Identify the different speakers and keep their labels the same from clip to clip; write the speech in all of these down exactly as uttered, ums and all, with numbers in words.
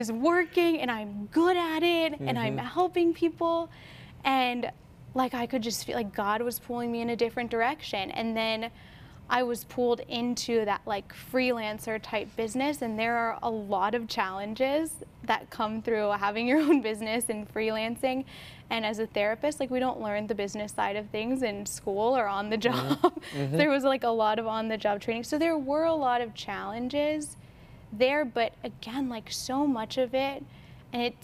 Speaker 1: is working and I'm good at it
Speaker 2: Mm-hmm.
Speaker 1: and I'm helping people. And like I could just feel like God was pulling me in a different direction. And then I was pulled into that like freelancer type business, and there are a lot of challenges that come through having your own business and freelancing. And as a therapist, like we don't learn the business side of things in school or on the job.
Speaker 2: Mm-hmm.
Speaker 1: There was like a lot of on the job training. So there were a lot of challenges there, but again, like so much of it, and it's,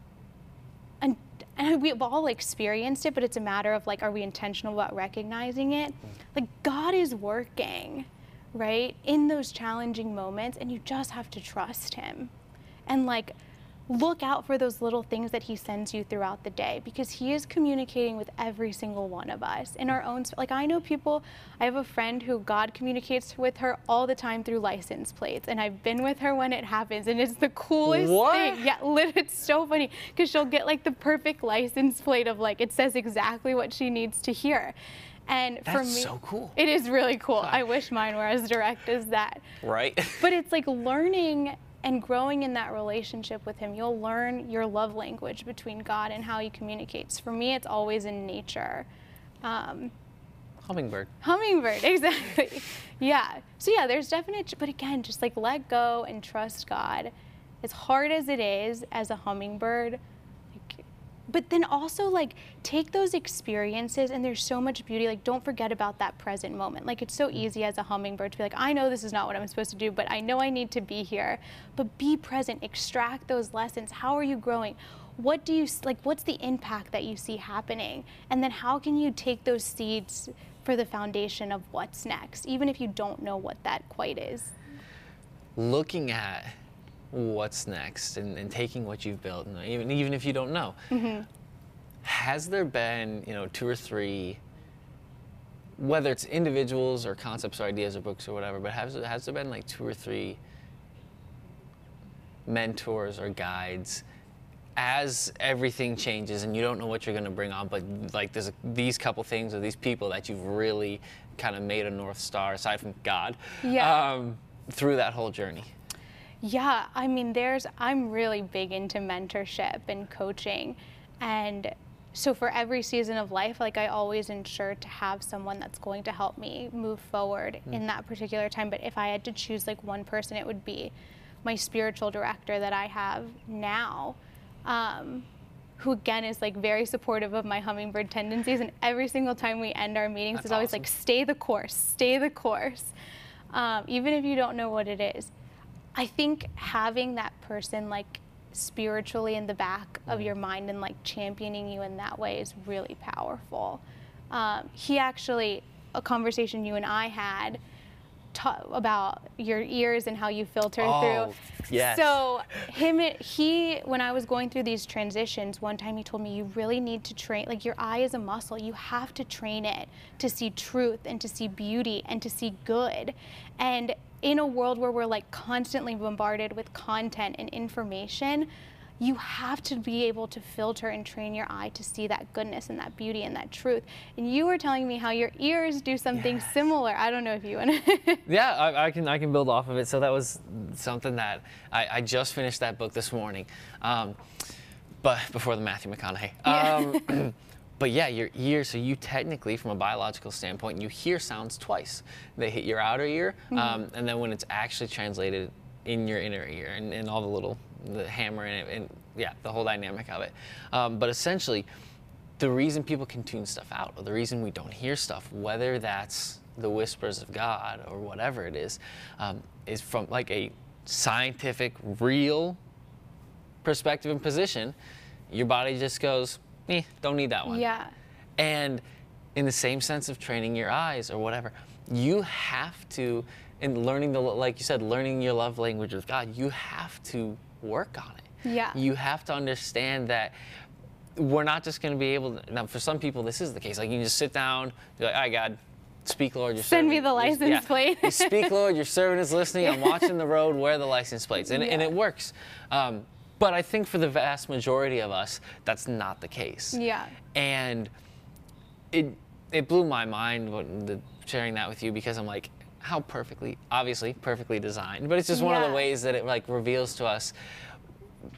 Speaker 1: and, and we've all experienced it, but it's a matter of like, are we intentional about recognizing it? Like God is working, right, in those challenging moments, and you just have to trust him. And like, look out for those little things that he sends you throughout the day, because he is communicating with every single one of us in our own, like I know people, I have a friend who God communicates with her all the time through license plates, and I've been with her when it happens, and it's the coolest
Speaker 2: What?
Speaker 1: thing. Yeah, lit- it's so funny, because she'll get like the perfect license plate of like, it says exactly what she needs to hear. And
Speaker 2: That's
Speaker 1: for me,
Speaker 2: so cool.
Speaker 1: it is really cool. I wish mine were as direct as that.
Speaker 2: Right?
Speaker 1: But it's like learning and growing in that relationship with him. You'll learn your love language between God and how he communicates. For me, it's always in nature. Um,
Speaker 2: Hummingbird.
Speaker 1: hummingbird, exactly. Yeah. So yeah, there's definite, but again, just like let go and trust God. As hard as it is as a hummingbird, like, but then also like take those experiences, and there's so much beauty. Like don't forget about that present moment. Like it's so easy as a hummingbird to be like, I know this is not what I'm supposed to do, but I know I need to be here. But be present, extract those lessons. How are you growing? What do you, like what's the impact that you see happening? And then how can you take those seeds for the foundation of what's next, even if you don't know what that quite is?
Speaker 2: Looking at what's next and, and taking what you've built, and even even if you don't know,
Speaker 1: Mm-hmm.
Speaker 2: has there been, you know, two or three, whether it's individuals or concepts or ideas or books or whatever, but has, has there been like two or three mentors or guides as everything changes and you don't know what you're going to bring on, but like there's a, these couple things or these people that you've really kind of made a North Star, aside from God,
Speaker 1: Yeah.
Speaker 2: um, through that whole journey?
Speaker 1: Yeah, I mean, there's, I'm really big into mentorship and coaching. And so for every season of life, like I always ensure to have someone that's going to help me move forward mm. in that particular time. But if I had to choose like one person, it would be my spiritual director that I have now, um, who again is like very supportive of my hummingbird tendencies. And every single time we end our meetings,
Speaker 2: That's
Speaker 1: it's always
Speaker 2: awesome.
Speaker 1: like, stay the course, stay the course. Um, even if you don't know what it is. I think having that person like spiritually in the back of your mind and like championing you in that way is really powerful. Um, he actually, a conversation you and I had ta- about your ears and how you filter
Speaker 2: Oh,
Speaker 1: through.
Speaker 2: yes.
Speaker 1: So him, he, when I was going through these transitions, one time he told me, you really need to train, like your eye is a muscle. You have to train it to see truth and to see beauty and to see good. And in a world where we're like constantly bombarded with content and information, you have to be able to filter and train your eye to see that goodness and that beauty and that truth. And you were telling me how your ears do something
Speaker 2: Yes.
Speaker 1: similar. I don't know if you want to.
Speaker 2: Yeah, I, I can I can build off of it. So that was something that I, I just finished that book this morning, um, but before the Matthew McConaughey.
Speaker 1: Yeah.
Speaker 2: Um, But yeah, your ears, so you technically, from a biological standpoint, you hear sounds twice. They hit your outer ear,
Speaker 1: Mm-hmm.
Speaker 2: um, and then when it's actually translated in your inner ear, and, and all the little, the hammer in it, and yeah, the whole dynamic of it. Um, but essentially, the reason people can tune stuff out, or the reason we don't hear stuff, whether that's the whispers of God or whatever it is, um, is from like a scientific, real perspective and position. Your body just goes, eh, don't need that one.
Speaker 1: Yeah.
Speaker 2: And in the same sense of training your eyes or whatever, you have to, in learning the, like you said, learning your love language with God, you have to work on it.
Speaker 1: Yeah.
Speaker 2: You have to understand that we're not just going to be able to, now for some people this is the case, like you can just sit down, be like, all right, God, speak, Lord, your
Speaker 1: Send
Speaker 2: servant.
Speaker 1: me the
Speaker 2: your-
Speaker 1: license
Speaker 2: yeah.
Speaker 1: plate.
Speaker 2: You speak, Lord, your servant is listening, I'm watching the road, where are the license plates? And, and
Speaker 1: Yeah.
Speaker 2: it works. Um, But I think for the vast majority of us, that's not the case.
Speaker 1: Yeah.
Speaker 2: And it it blew my mind when the, sharing that with you, because I'm like, how perfectly, obviously perfectly designed, but it's just one of the
Speaker 1: Yeah.
Speaker 2: ways that it like reveals to us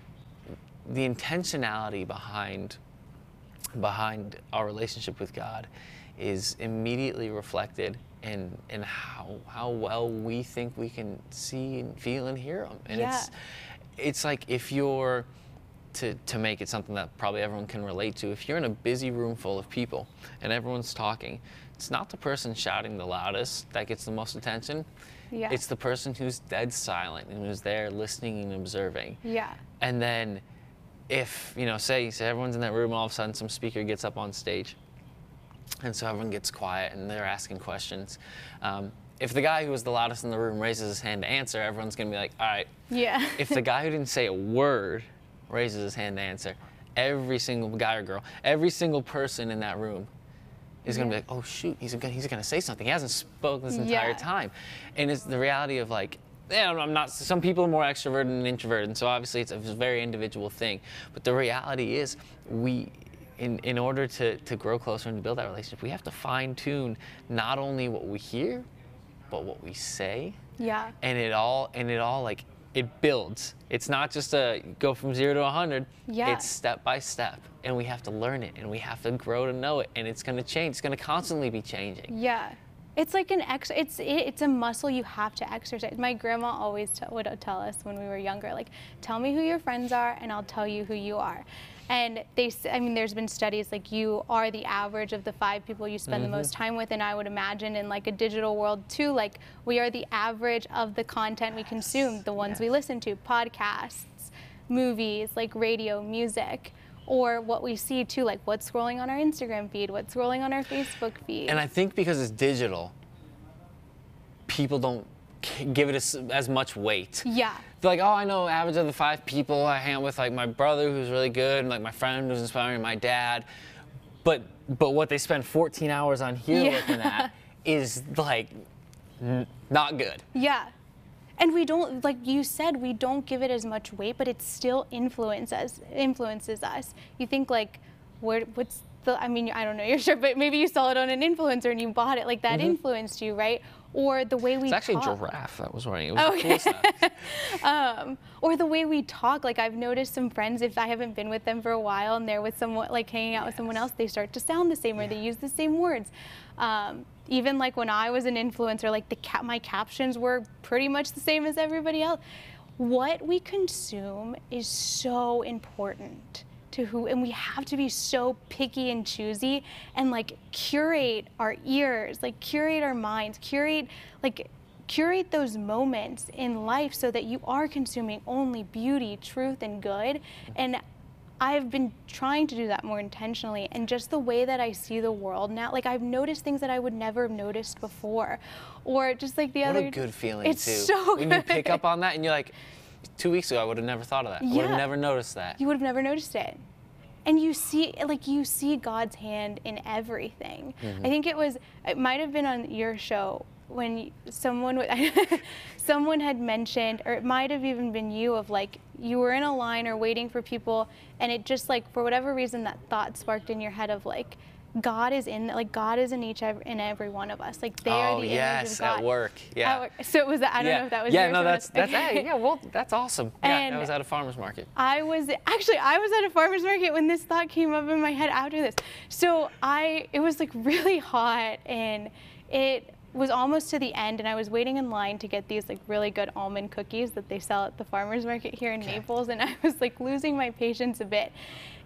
Speaker 2: the intentionality behind behind our relationship with God is immediately reflected in in how how well we think we can see and feel and hear Him. And
Speaker 1: Yeah.
Speaker 2: it's it's like if you're to to make it something that probably everyone can relate to. If you're in a busy room full of people and everyone's talking, it's not the person shouting the loudest that gets the most attention.
Speaker 1: Yeah.
Speaker 2: It's the person who's dead silent and who's there listening and observing.
Speaker 1: Yeah.
Speaker 2: And then if, you know, say, say everyone's in that room and all of a sudden some speaker gets up on stage and so everyone gets quiet and they're asking questions. Um, if the guy who was the loudest in the room raises his hand to answer, everyone's going to be like, all right.
Speaker 1: Yeah.
Speaker 2: If the guy who didn't say a word raises his hand to answer, every single guy or girl, every single person in that room is going to
Speaker 1: Yeah.
Speaker 2: be like, oh, shoot, he's going he's to say something. He hasn't spoken this entire
Speaker 1: Yeah.
Speaker 2: time. And it's the reality of like, yeah, I'm not, some people are more extroverted than introverted, and so obviously it's a very individual thing. But the reality is, we, in, in order to, to grow closer and to build that relationship, we have to fine tune not only what we hear, but what we say.
Speaker 1: Yeah.
Speaker 2: And it all, and it all like, it builds. It's not just a go from zero to a hundred.
Speaker 1: Yeah.
Speaker 2: It's step by step, and we have to learn it, and we have to grow to know it, and it's going to change. It's going to constantly be changing.
Speaker 1: Yeah. It's like an ex. It's it, it's a muscle you have to exercise. My grandma always t- would tell us when we were younger, like, tell me who your friends are, and I'll tell you who you are. And they, s- I mean, there's been studies like you are the average of the five people you spend
Speaker 2: Mm-hmm.
Speaker 1: the most time with, and I would imagine in like a digital world too, like we are the average of the content we consume, the ones we
Speaker 2: Yes.
Speaker 1: listen to, podcasts, movies, like radio, music. Or what we see too, like what's scrolling on our Instagram feed, what's scrolling on our Facebook feed.
Speaker 2: And I think because it's digital, people don't k- give it as, as much weight.
Speaker 1: Yeah.
Speaker 2: They're like, oh, I know average of the five people I hang out with, like my brother who's really good, and like my friend who's inspiring, my dad. But but what they spend fourteen hours on here
Speaker 1: Yeah.
Speaker 2: looking at is like n- not good.
Speaker 1: Yeah. And we don't, like you said, we don't give it as much weight, but it still influences influences us. You think like, where, what's the, I mean, I don't know, you're sure, but maybe you saw it on an influencer and you bought it, like that influenced you, right? Or the way we
Speaker 2: It's actually
Speaker 1: talk.
Speaker 2: a giraffe that was wearing it. It was
Speaker 1: Oh,
Speaker 2: the coolest stuff.
Speaker 1: um, or the way we talk. Like I've noticed some friends, if I haven't been with them for a while and they're with someone, like hanging out with someone else, they start to sound the same or they use the same words. Um, even like when I was an influencer, like the ca- my captions were pretty much the same as everybody else. What we consume is so important to who, and we have to be so picky and choosy and like curate our ears, like curate our minds, curate like curate those moments in life so that you are consuming only beauty, truth, and good. And I've been trying to do that more intentionally, and just the way that I see the world now, like I've noticed things that I would never have noticed before, or just like the
Speaker 2: What
Speaker 1: other.
Speaker 2: a good feeling
Speaker 1: It's
Speaker 2: too.
Speaker 1: so
Speaker 2: when you
Speaker 1: good.
Speaker 2: pick up on that and you're like, two weeks ago I would have never thought of that. I would
Speaker 1: Yeah.
Speaker 2: have never noticed that.
Speaker 1: You would have never noticed it. And you see, like you see God's hand in everything. I think it was, it might have been on your show when someone, w- someone had mentioned, or it might have even been you, of like, you were in a line or waiting for people, and it just like, for whatever reason, that thought sparked in your head of like, God is in, like God is in each, ev- in every one of us. Like they are
Speaker 2: Oh
Speaker 1: the
Speaker 2: yes,
Speaker 1: image of God.
Speaker 2: at work. Yeah.
Speaker 1: At work. So it was, I don't
Speaker 2: yeah.
Speaker 1: know if that was
Speaker 2: Yeah,
Speaker 1: your
Speaker 2: no,
Speaker 1: show.
Speaker 2: that's that's hey, yeah, well, that's awesome. Yeah,
Speaker 1: And-
Speaker 2: that was at a farmer's market.
Speaker 1: I was actually I was at a farmer's market when this thought came up in my head after this. So I it was like really hot, and it was almost to the end, and I was waiting in line to get these like really good almond cookies that they sell at the farmer's market here in
Speaker 2: Okay.
Speaker 1: Naples, and I was like losing my patience a bit.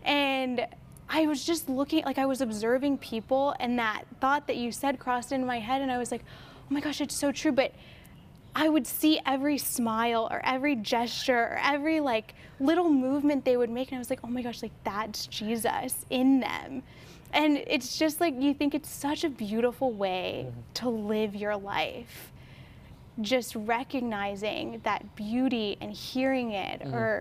Speaker 1: And I was just looking, like I was observing people, and that thought that you said crossed into my head, and I was like, oh my gosh, it's so true. But I would see every smile or every gesture or every like little movement they would make, and I was like, oh my gosh, like that's Jesus in them. And it's just like, you think it's such a beautiful way to live your life. Just recognizing that beauty and hearing it, or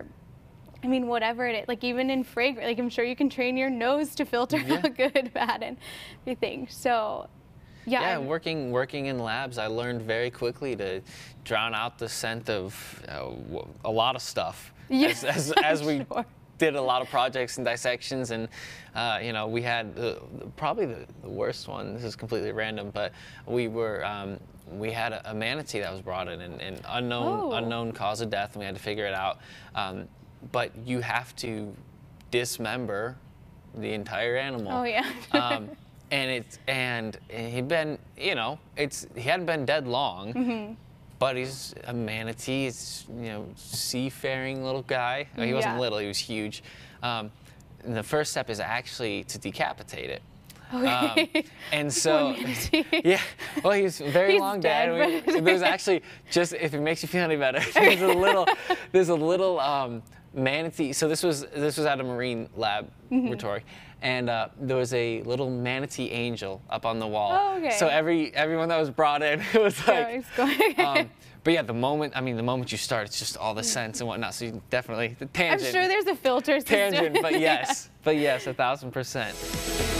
Speaker 1: I mean, whatever it is, like even in fragrance, like I'm sure you can train your nose to filter
Speaker 2: Yeah.
Speaker 1: out good, bad, and everything. So, yeah.
Speaker 2: Yeah,
Speaker 1: I'm-
Speaker 2: working working in labs, I learned very quickly to drown out the scent of uh, w- a lot of stuff.
Speaker 1: Yeah,
Speaker 2: As, as, as we
Speaker 1: sure.
Speaker 2: did a lot of projects and dissections, and uh, you know, we had uh, probably the, the worst one. This is completely random, but we were um, we had a, a manatee that was brought in, and, and unknown
Speaker 1: Oh.
Speaker 2: unknown cause of death, and we had to figure it out. Um, but you have to dismember the entire animal.
Speaker 1: Oh yeah.
Speaker 2: um, and it's and he'd been, you know, it's he hadn't been dead long, mm-hmm. but he's a manatee. He's, you know, seafaring little guy. He wasn't
Speaker 1: Yeah.
Speaker 2: little. He was huge. Um, and the first step is actually to decapitate it.
Speaker 1: Okay.
Speaker 2: Um, and so,
Speaker 1: Poor manatee.
Speaker 2: yeah, well, he was very
Speaker 1: He's
Speaker 2: long
Speaker 1: dead,
Speaker 2: dead.
Speaker 1: but-
Speaker 2: We- There's actually, just if it makes you feel any better, there's a little, there's a little um, manatee. So this was this was at a marine laboratory, and uh, there was a little manatee angel up on the wall.
Speaker 1: Oh, okay.
Speaker 2: So every everyone that was brought in, it was
Speaker 1: Yeah,
Speaker 2: like.
Speaker 1: it's going-
Speaker 2: um, but yeah, the moment I mean, the moment you start, it's just all the scents and whatnot. So you definitely the
Speaker 1: I'm
Speaker 2: tangent.
Speaker 1: sure there's a filter system.
Speaker 2: Tangent, but yes, but yes, a thousand percent.